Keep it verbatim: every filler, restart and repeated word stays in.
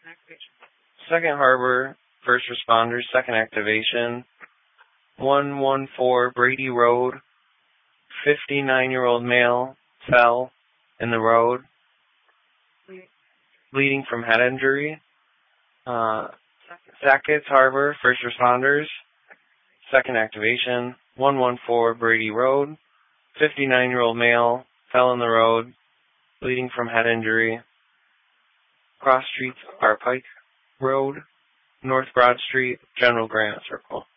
Second Harbor, first responders, second activation. one one four Brady Road, fifty-nine-year-old male fell in the road, bleeding from head injury. Uh, Sackets Harbor, first responders, second activation. one one four Brady Road, fifty-nine-year-old male fell in the road, bleeding from head injury. Cross streets are Pike Road, North Broad Street, General Grant Circle.